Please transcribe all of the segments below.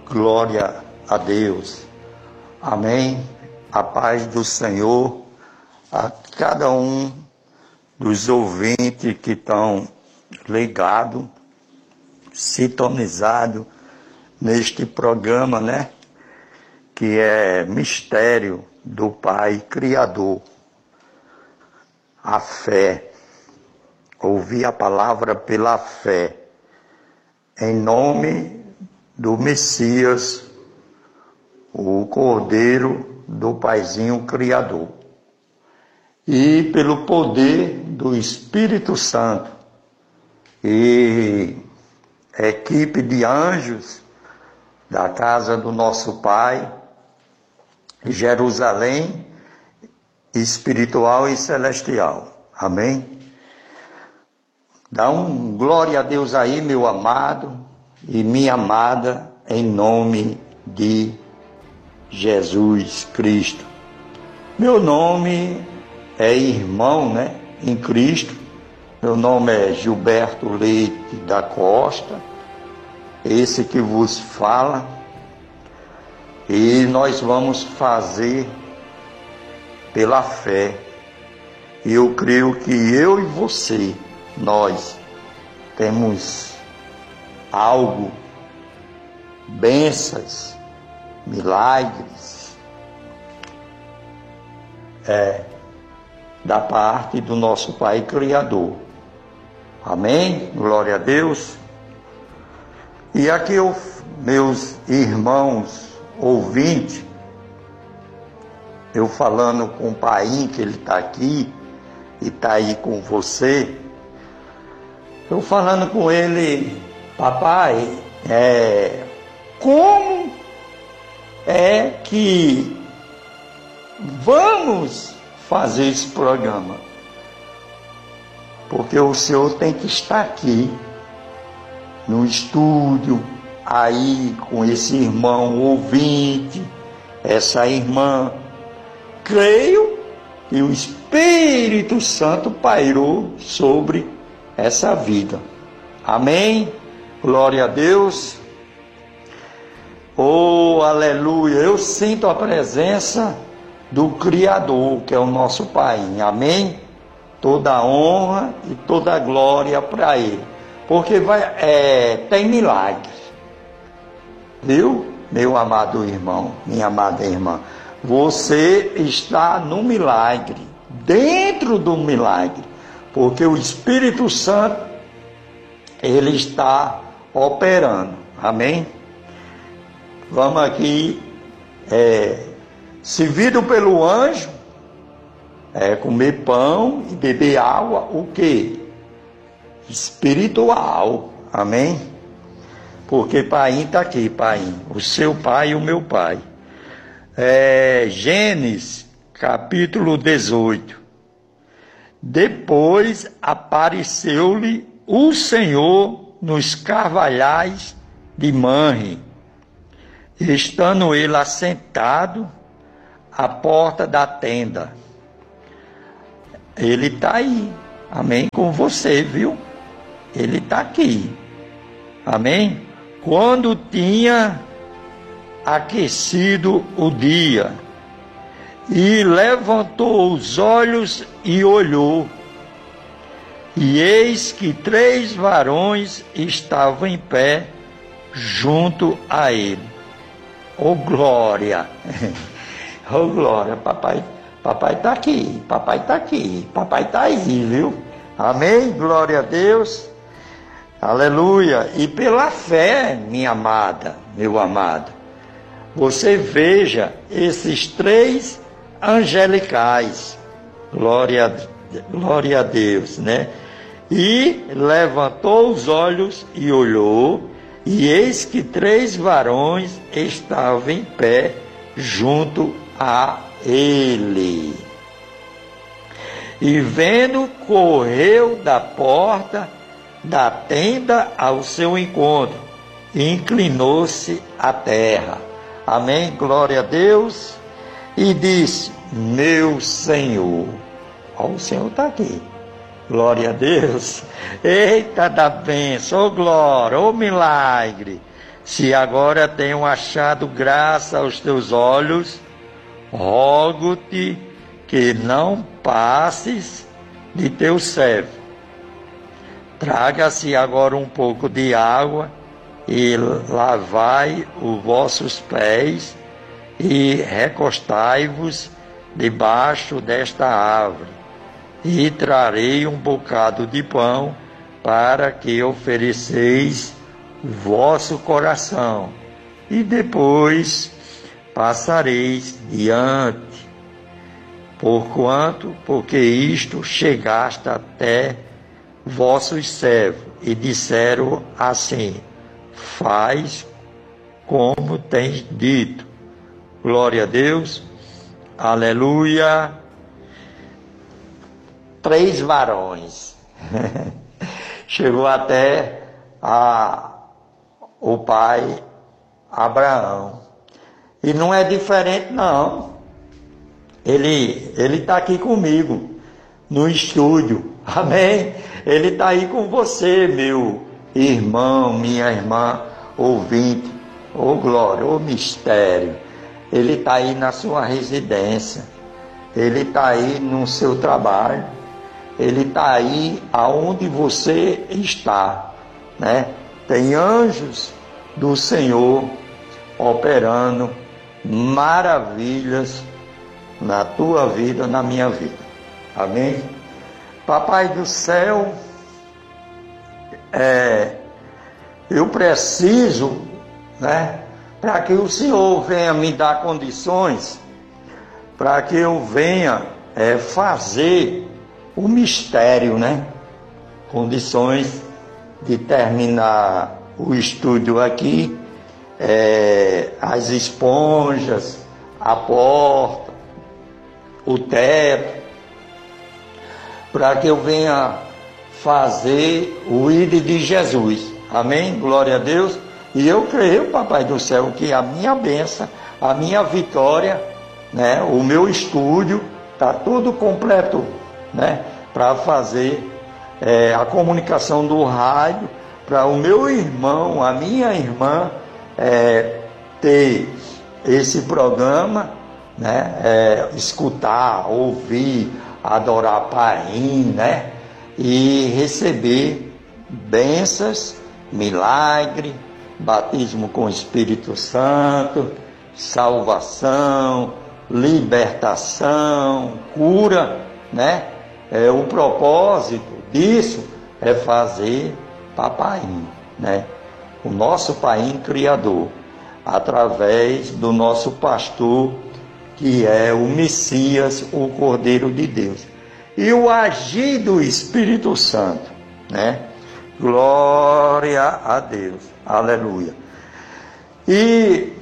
Glória a Deus. Amém. A paz do Senhor a cada um dos ouvintes que estão ligados, sintonizados neste programa, que é Mistério do Pai Criador. A fé. Ouvir a palavra pela fé. Em nome do Messias, o Cordeiro do Paizinho Criador. E pelo poder do Espírito Santo e equipe de anjos da casa do nosso Pai, Jerusalém espiritual e celestial. Amém? Dá glória a Deus aí, meu amado e minha amada, em nome de Jesus Cristo. Meu nome é irmão, em Cristo. Meu nome é Gilberto Leite da Costa, esse que vos fala. E nós vamos fazer pela fé. E eu creio que eu e você, nós temos algo, bênçãos, milagres, da parte do nosso Pai Criador. Amém? Glória a Deus. E aqui, meus irmãos ouvintes, eu falando com o Pai, que ele está aqui e está aí com você, eu falando com ele: papai, como é que vamos fazer esse programa? Porque o senhor tem que estar aqui no estúdio, aí com esse irmão ouvinte, essa irmã. Creio que o Espírito Santo pairou sobre essa vida. Amém? Glória a Deus. Oh, aleluia. Eu sinto a presença do Criador, que é o nosso Pai. Amém? Toda a honra e toda a glória para Ele. Porque tem milagre. Viu, meu amado irmão, minha amada irmã? Você está no milagre, dentro do milagre. Porque o Espírito Santo, ele está operando. Amém? Vamos aqui, servido pelo anjo, comer pão e beber água, o quê? Espiritual. Amém? Porque Pai está aqui, Pai, o seu Pai e o meu Pai. Gênesis, capítulo 18. Depois apareceu-lhe o Senhor nos carvalhais de Manre, estando ele assentado à porta da tenda. Ele está aí, amém, com você, viu? Ele está aqui, amém? Quando tinha aquecido o dia, e levantou os olhos e olhou, e eis que 3 varões estavam em pé junto a ele. Oh glória! Oh glória! Papai está aqui, papai está aqui, papai está aí, viu? Amém? Glória a Deus! Aleluia! E pela fé, minha amada, meu amado, você veja esses 3 angelicais, glória a Deus, E levantou os olhos e olhou, e eis que 3 varões estavam em pé junto a ele. E vendo, correu da porta da tenda ao seu encontro, e inclinou-se à terra. Amém? Glória a Deus. E disse: meu Senhor. Ó, o Senhor está aqui. Glória a Deus. Eita da bênção, oh glória, oh milagre. se agora tenho achado graça aos teus olhos, rogo-te que não passes de teu servo. Traga-se agora um pouco de água e lavai os vossos pés e recostai-vos debaixo desta árvore, e trarei um bocado de pão para que ofereceis o vosso coração, e depois passareis diante, porque isto chegaste até vossos servos, e disseram assim: faz como tens dito. Glória a Deus, aleluia. 3 varões. Chegou até o pai Abraão. E não é diferente, não. Ele está aqui comigo, no estúdio. Amém? Ele está aí com você, meu irmão, minha irmã, ouvinte. Ô glória, ô mistério. Ele está aí na sua residência. Ele está aí no seu trabalho. Ele está aí aonde você está, né? Tem anjos do Senhor operando maravilhas na tua vida, na minha vida. Amém? Papai do céu, eu preciso, né? Para que o Senhor venha me dar condições, para que eu venha fazer o mistério, né? Condições de terminar o estúdio aqui, as esponjas, a porta, o teto, para que eu venha fazer o ID de Jesus. Amém? Glória a Deus. E eu creio, Papai do céu, que a minha bênção, a minha vitória, né? O meu estúdio está tudo completo, né? Para fazer a comunicação do rádio, para o meu irmão, a minha irmã ter esse programa, né? Escutar, ouvir, adorar Paim, né? E receber bênçãos, milagre, batismo com o Espírito Santo, salvação, libertação, cura, né? O propósito disso é fazer Papai, né? O nosso Pai Criador, através do nosso pastor, que é o Messias, o Cordeiro de Deus, e o agir do Espírito Santo, né? Glória a Deus, aleluia. E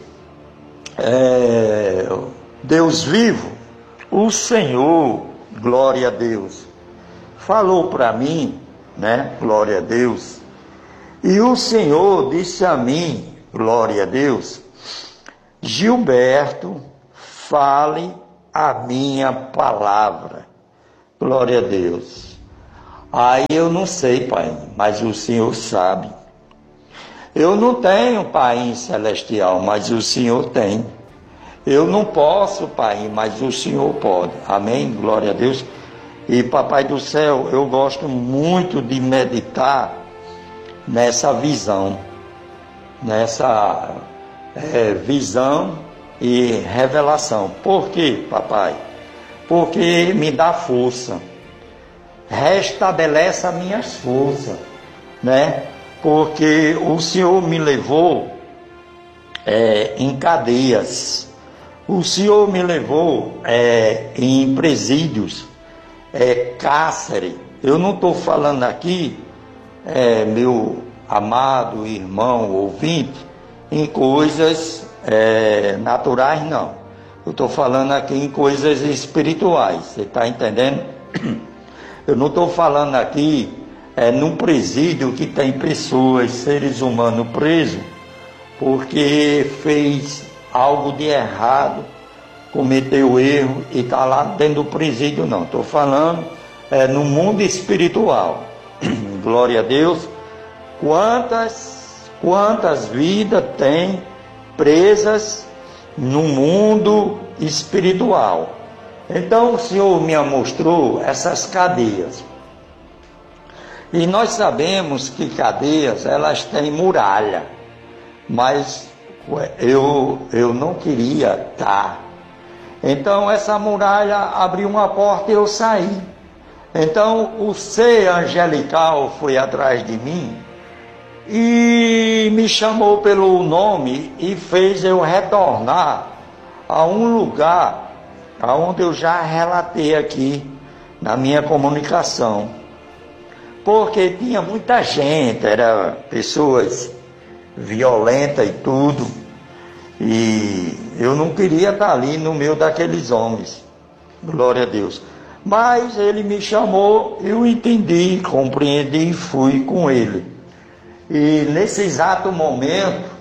Deus vivo, o Senhor, glória a Deus, falou para mim, né? Glória a Deus. E o Senhor disse a mim, glória a Deus: Gilberto, fale a minha palavra. Glória a Deus. Aí eu não sei, Pai, mas o Senhor sabe. Eu não tenho Pai celestial, mas o Senhor tem. Eu não posso, Pai, mas o Senhor pode. Amém? Glória a Deus. E Papai do céu, eu gosto muito de meditar nessa visão. Nessa visão e revelação. Por quê, Papai? Porque me dá força. Restabelece as minhas forças, né? Porque o Senhor me levou em cadeias. O Senhor me levou em presídios, cárcere. Eu não estou falando aqui, meu amado irmão ouvinte, em coisas naturais, não. Eu estou falando aqui em coisas espirituais. Você está entendendo? Eu não estou falando aqui num presídio que tem pessoas, seres humanos presos, porque fez algo de errado, cometeu erro e está lá dentro do presídio, não. Estou falando no mundo espiritual. Glória a Deus. Quantas vidas tem presas no mundo espiritual? Então o Senhor me mostrou essas cadeias. E nós sabemos que cadeias, elas têm muralha, mas eu não queria estar. Então essa muralha abriu uma porta e eu saí. Então o ser angelical foi atrás de mim e me chamou pelo nome e fez eu retornar a um lugar aonde eu já relatei aqui na minha comunicação. Porque tinha muita gente, eram pessoas violentas e tudo, e eu não queria estar ali no meio daqueles homens, glória a Deus. Mas ele me chamou, eu entendi, compreendi e fui com ele. E nesse exato momento,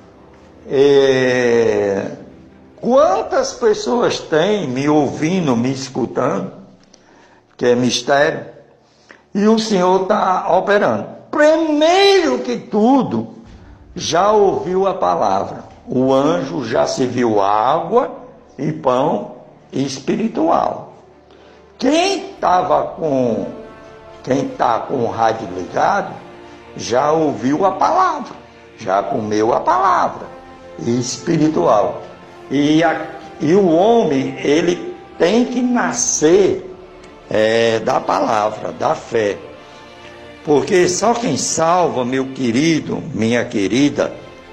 quantas pessoas tem me ouvindo, me escutando, que é mistério, e o Senhor está operando. Primeiro que tudo, já ouviu a palavra. O anjo já se viu água e pão espiritual. Quem está com o rádio ligado, já ouviu a palavra, já comeu a palavra espiritual. E o homem, ele tem que nascer da palavra, da fé. Porque só quem salva, meu querido, minha querida,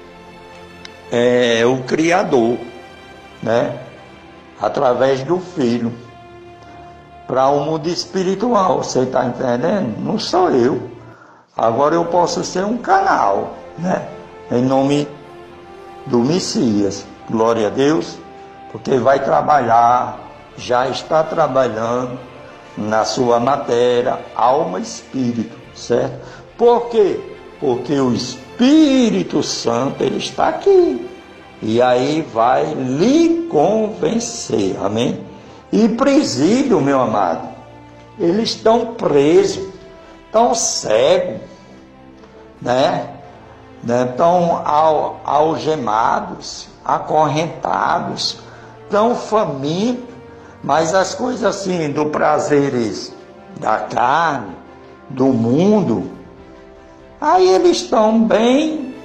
é o Criador, né? Através do Filho. Para o mundo espiritual, você está entendendo? Não sou eu. Agora eu posso ser um canal, né? Em nome do Messias. Glória a Deus, porque vai trabalhar, já está trabalhando na sua matéria, alma e espírito, certo? Por quê? Porque o Espírito Santo, ele está aqui, e aí vai lhe convencer, amém? E presídio, meu amado, eles estão presos, estão cegos, né? Estão algemados, acorrentados, estão famintos, mas as coisas assim, do prazeres da carne, do mundo, aí eles estão bem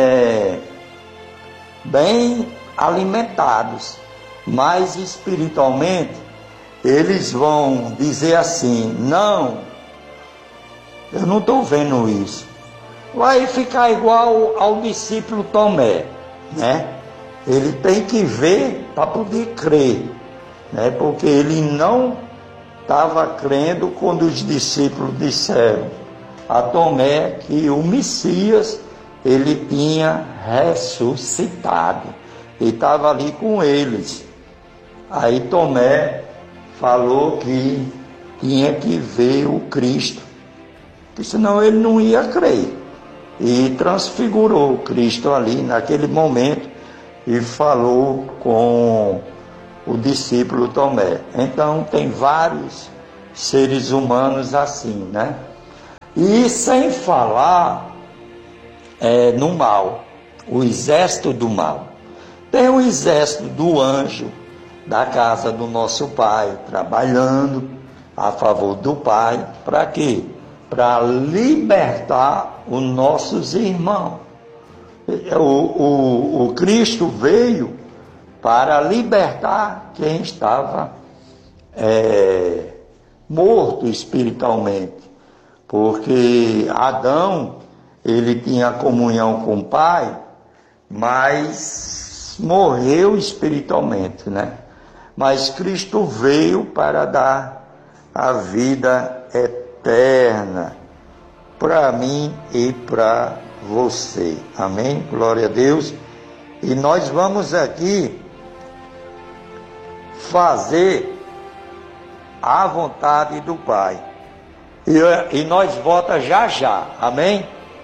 alimentados, mas espiritualmente eles vão dizer assim: não, eu não estou vendo isso. Vai ficar igual ao discípulo Tomé, né? Ele tem que ver para poder crer, né? Porque ele não estava crendo quando os discípulos disseram a Tomé que o Messias, ele tinha ressuscitado e estava ali com eles. Aí Tomé falou que tinha que ver o Cristo, porque senão ele não ia crer. E transfigurou Cristo ali naquele momento e falou com o discípulo Tomé. Então tem vários seres humanos assim, né? E sem falar no mal, o exército do mal. Tem o exército do anjo da casa do nosso Pai, trabalhando a favor do Pai, para quê? Para libertar os nossos irmãos. O Cristo veio para libertar quem estava morto espiritualmente, porque Adão, ele tinha comunhão com o Pai, mas morreu espiritualmente, né? Mas Cristo veio para dar a vida eterna para mim e para você, amém? Glória a Deus. E nós vamos aqui fazer a vontade do Pai, e nós voltamos já, amém?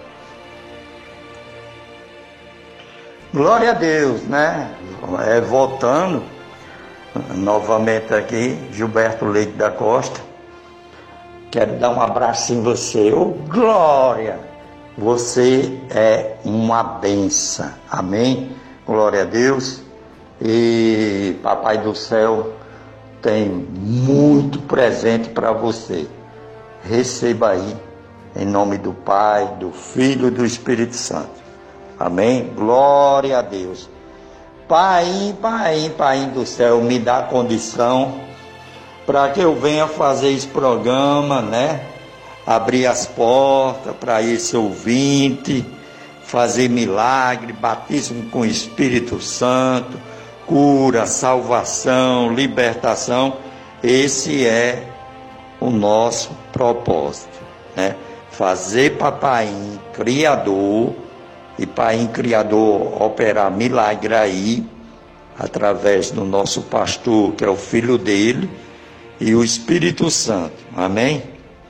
Glória a Deus, né? Voltando novamente aqui, Gilberto Leite da Costa, quero dar um abraço em você, glória, Você é uma bênção. Amém? Glória a Deus. E Papai do Céu tem muito presente para você. Receba aí, em nome do Pai, do Filho e do Espírito Santo. Amém? Glória a Deus. Pai do céu, me dá condição para que eu venha fazer esse programa, né? Abrir as portas para esse ouvinte, fazer milagre, batismo com o Espírito Santo, cura, salvação, libertação. Esse é o nosso propósito, né? Fazer Papai Criador e Pai Criador operar milagre aí, através do nosso pastor, que é o filho dele, e o Espírito Santo. Amém?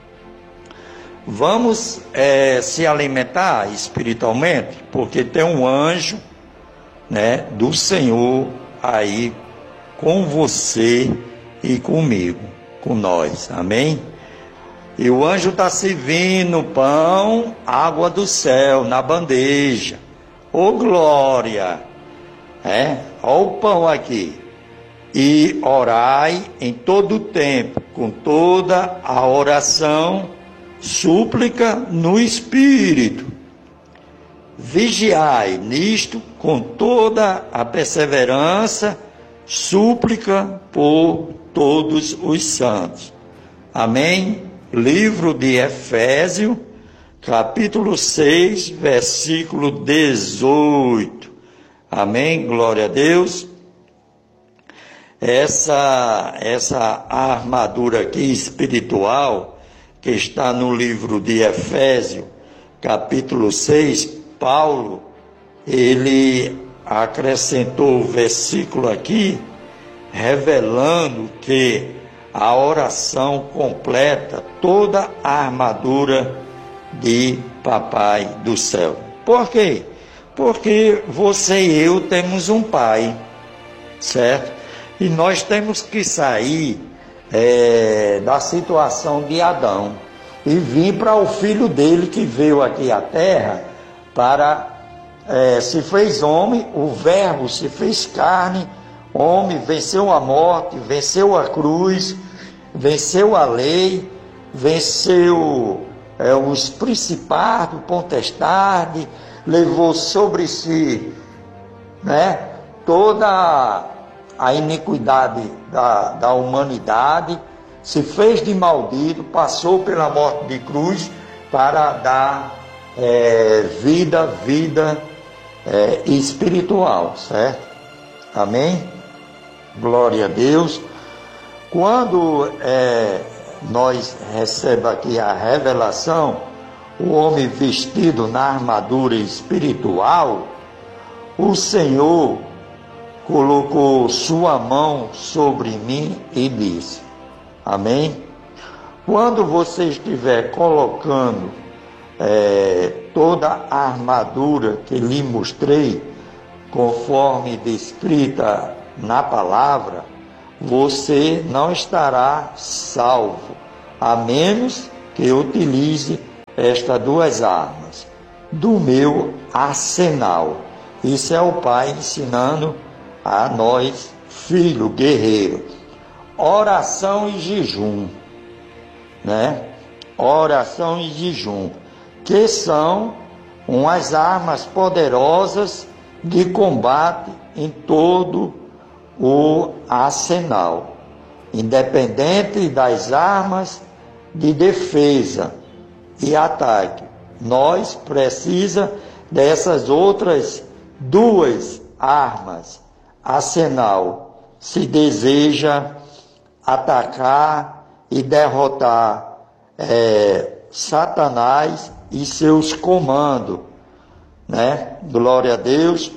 Vamos se alimentar espiritualmente, porque tem um anjo, né, do Senhor aí com você e comigo, com nós. Amém? E o anjo está servindo pão, água do céu na bandeja. Ô glória! Olha o pão aqui. E orai em todo o tempo, com toda a oração, súplica no Espírito. Vigiai nisto com toda a perseverança, súplica por todos os santos. Amém? Livro de Efésios, capítulo 6, versículo 18. Amém? Glória a Deus. Essa armadura aqui espiritual, que está no livro de Efésios, capítulo 6, Paulo, ele acrescentou o versículo aqui, revelando que a oração completa toda a armadura de Papai do Céu. Por quê? Porque você e eu temos um pai, certo? E nós temos que sair da situação de Adão e vir para o filho dele que veio aqui à terra para se fez homem, o verbo se fez carne, homem, venceu a morte, venceu a cruz, venceu a lei, venceu os principados, potestade, levou sobre si, né, toda a iniquidade da humanidade, se fez de maldito, passou pela morte de cruz para dar vida espiritual, certo? Amém? Glória a Deus. Quando nós recebemos aqui a revelação, o homem vestido na armadura espiritual, o Senhor colocou sua mão sobre mim e disse, amém? Quando você estiver colocando toda a armadura que lhe mostrei, conforme descrita na palavra, você não estará salvo, a menos que utilize estas duas armas do meu arsenal. Isso é o Pai ensinando a nós, filho guerreiro. Oração e jejum, né? Oração e jejum, que são umas armas poderosas de combate em todo o arsenal, independente das armas de defesa e ataque. Nós precisamos dessas outras duas armas, arsenal, se deseja atacar e derrotar Satanás e seus comandos, né? Glória a Deus.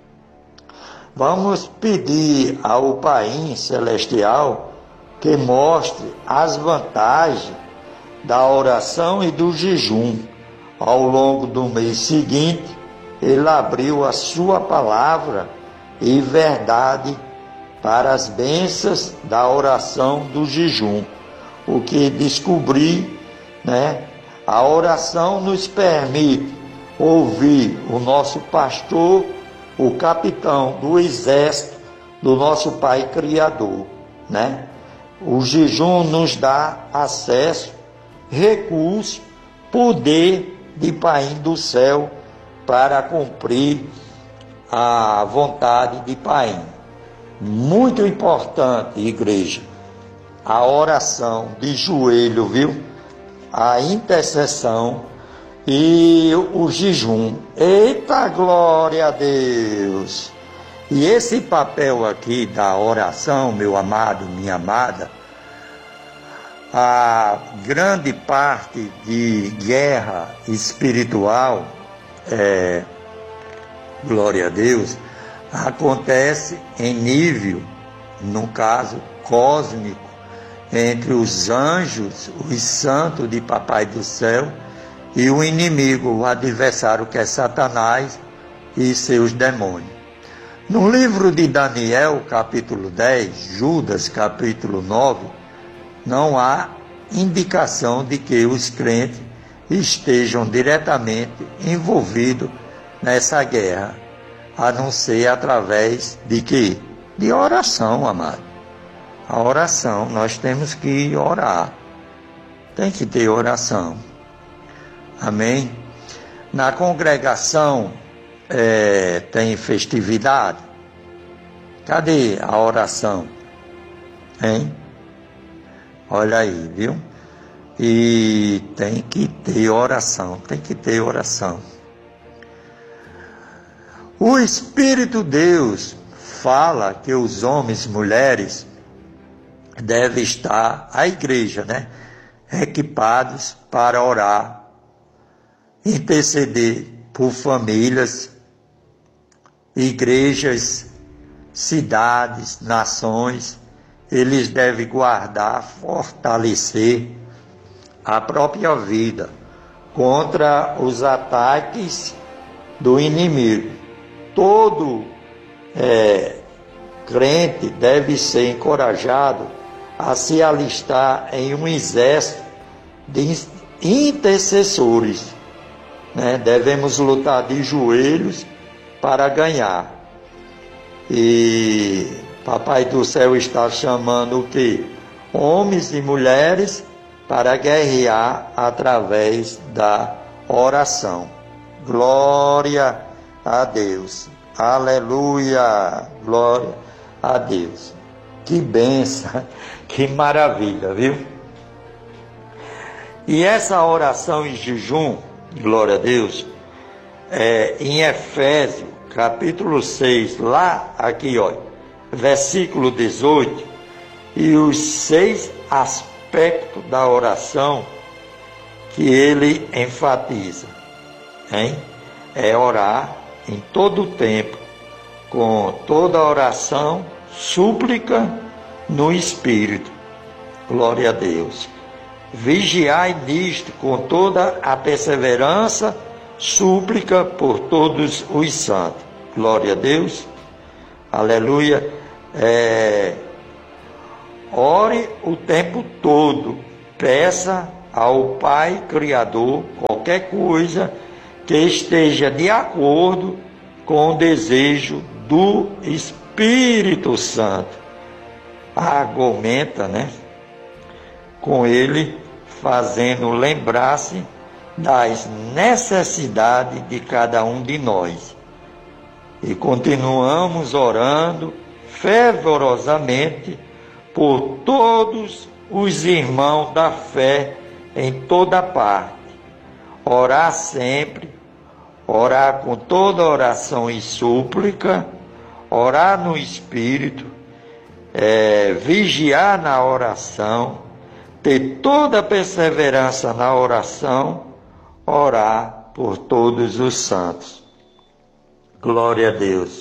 Vamos pedir ao Pai Celestial que mostre as vantagens da oração e do jejum. Ao longo do mês seguinte, ele abriu a sua palavra e verdade para as bênçãos da oração do jejum. O que descobri, né? A oração nos permite ouvir o nosso pastor, o capitão do exército do nosso Pai Criador, né? O jejum nos dá acesso, recurso, poder de Pai do céu para cumprir a vontade de Pai. Muito importante, igreja, a oração de joelho, viu? A intercessão e o jejum. Eita, glória a Deus! E esse papel aqui da oração, meu amado, minha amada, a grande parte de guerra espiritual, glória a Deus, acontece em nível, no caso, cósmico, entre os anjos, os santos de Papai do Céu, e o inimigo, o adversário, que é Satanás e seus demônios. No livro de Daniel, capítulo 10, Judas, capítulo 9, não há indicação de que os crentes estejam diretamente envolvidos nessa guerra, a não ser através de quê? De oração, amado. A oração, nós temos que orar. Tem que ter oração. Amém? Na congregação tem festividade. Cadê a oração? Hein? Olha aí, viu? E tem que ter oração, tem que ter oração. O Espírito Deus fala que os homens e mulheres devem estar, a igreja, né? Equipados para orar, interceder por famílias, igrejas, cidades, nações. Eles devem guardar, fortalecer a própria vida contra os ataques do inimigo. Todo crente deve ser encorajado a se alistar em um exército de intercessores, né? Devemos lutar de joelhos para ganhar. E Papai do Céu está chamando o quê? Homens e mulheres para guerrear através da oração. Glória a Deus. Aleluia. Glória a Deus. Que bênção, que maravilha, viu? E essa oração em jejum, glória a Deus, em Efésios, capítulo 6, lá, aqui, ó, versículo 18, e os 6 aspectos da oração que ele enfatiza, hein? É orar em todo o tempo, com toda oração, súplica no Espírito, glória a Deus. Vigiai nisto com toda a perseverança, súplica por todos os santos. Glória a Deus. Aleluia. Ore o tempo todo. Peça ao Pai Criador qualquer coisa que esteja de acordo com o desejo do Espírito Santo. Argumenta, né? Com ele, fazendo lembrar-se das necessidades de cada um de nós. E continuamos orando fervorosamente por todos os irmãos da fé em toda parte. Orar sempre, orar com toda oração e súplica, orar no Espírito, vigiar na oração, ter toda a perseverança na oração, orar por todos os santos. Glória a Deus.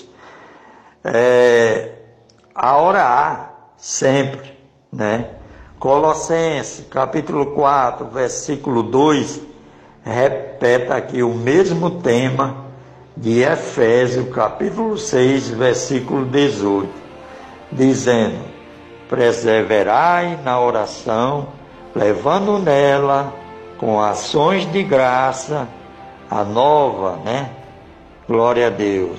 A orar sempre, né? Colossenses, capítulo 4, versículo 2, repete aqui o mesmo tema de Efésios, capítulo 6, versículo 18, dizendo: perseverai na oração, levando nela, com ações de graça, a nova, né? Glória a Deus.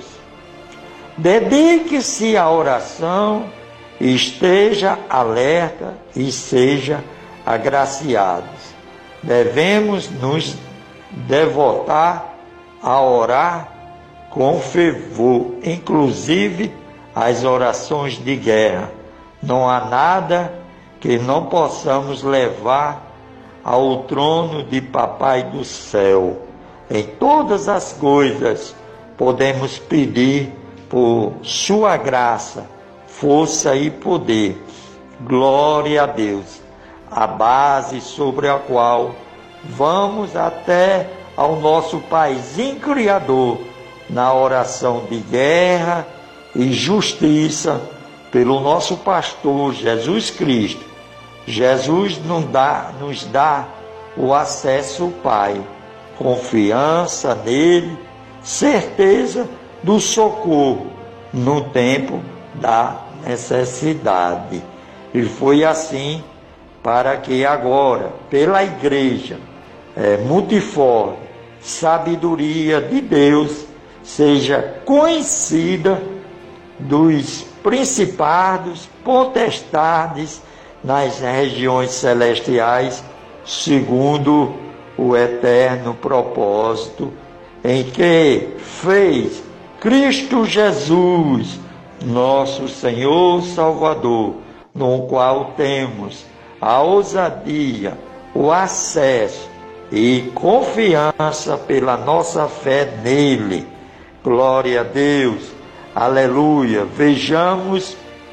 Dedique-se à oração, esteja alerta e seja agraciados. Devemos nos devotar a orar com fervor, inclusive as orações de guerra. Não há nada que não possamos levar ao trono de Papai do céu. Em todas as coisas podemos pedir por sua graça, força e poder. Glória a Deus, a base sobre a qual vamos até ao nosso Paizinho Criador na oração de guerra e justiça pelo nosso pastor Jesus Cristo. Jesus nos dá o acesso ao Pai, confiança nele, certeza do socorro no tempo da necessidade. E foi assim para que agora, pela igreja multiforme, sabedoria de Deus seja conhecida dos principados, potestades nas regiões celestiais, segundo o eterno propósito em que fez Cristo Jesus, nosso Senhor Salvador, no qual temos a ousadia, o acesso e confiança pela nossa fé nele. Glória a Deus, aleluia. Vejamos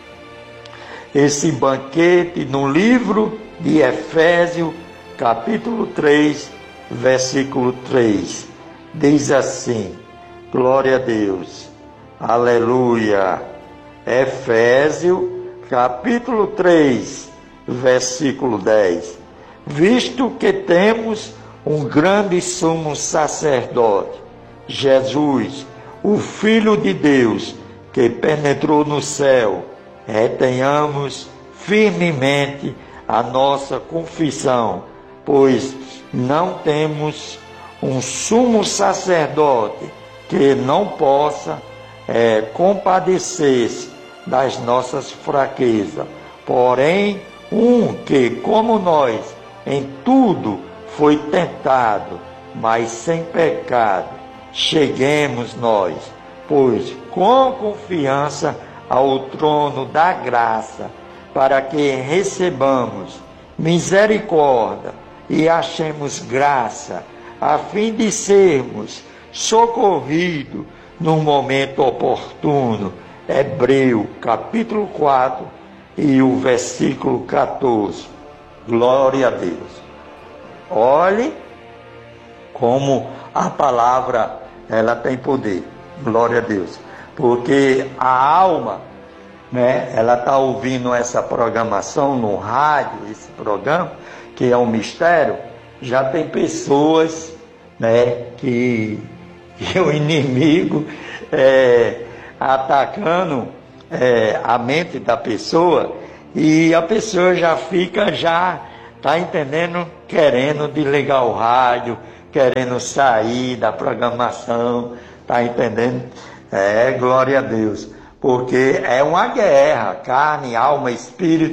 esse banquete no livro de Efésios, capítulo 3, versículo 3. Diz assim, glória a Deus, aleluia. Efésios, capítulo 3, versículo 10. Visto que temos um grande sumo sacerdote, Jesus, o Filho de Deus, que penetrou no céu, retenhamos firmemente a nossa confissão, pois não temos um sumo sacerdote que não possa compadecer-se das nossas fraquezas, porém um que, como nós, em tudo foi tentado, mas sem pecado. Cheguemos nós, pois, com confiança ao trono da graça, para que recebamos misericórdia e achemos graça, a fim de sermos socorridos no momento oportuno. Hebreu, capítulo 4 e o versículo 14. Glória a Deus. Olhe como a palavra ela tem poder. Glória a Deus. Porque a alma, né, ela está ouvindo essa programação no rádio, esse programa, que é um mistério. Já tem pessoas, né, que o inimigo atacando a mente da pessoa, e a pessoa já fica, tá entendendo, querendo desligar o rádio, querendo sair da programação, tá entendendo? Glória a Deus, porque é uma guerra, carne, alma, espírito.